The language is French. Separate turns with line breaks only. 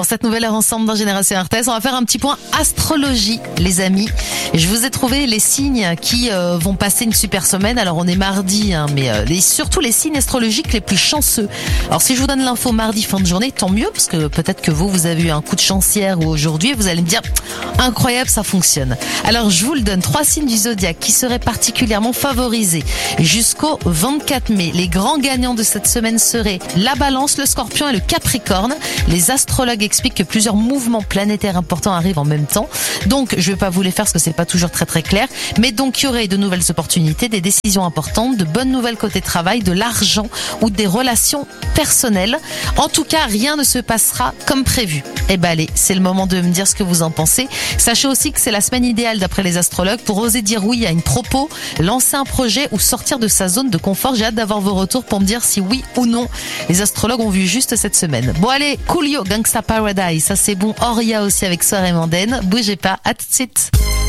Pour cette nouvelle heure ensemble dans Génération RTS, on va faire un petit point astrologie, les amis. Je vous ai trouvé les signes qui vont passer une super semaine. Alors on est mardi, mais surtout les signes astrologiques les plus chanceux. Alors si je vous donne l'info mardi fin de journée, tant mieux, parce que peut-être que vous avez eu un coup de chance hier ou aujourd'hui, vous allez me dire incroyable, ça fonctionne. Alors je vous le donne, 3 signes du zodiaque qui seraient particulièrement favorisés jusqu'au 24 mai. Les grands gagnants de cette semaine seraient la Balance, le Scorpion et le Capricorne. Les astrologues expliquent que plusieurs mouvements planétaires importants arrivent en même temps. Donc je vais pas vous les faire parce que c'est pas toujours très clair, mais donc il y aurait de nouvelles opportunités, des décisions importantes, de bonnes nouvelles côté travail, de l'argent ou des relations personnelles. En tout cas, rien ne se passera comme prévu. Eh ben allez, c'est le moment de me dire ce que vous en pensez. Sachez aussi que c'est la semaine idéale d'après les astrologues pour oser dire oui à une propos, lancer un projet ou sortir de sa zone de confort. J'ai hâte d'avoir vos retours pour me dire si oui ou non les astrologues ont vu juste cette semaine. Bon allez, Coolio, Gangsta Paradise, ça c'est bon. Oria aussi avec Soirée Mondaine. Bougez pas, à tout de suite.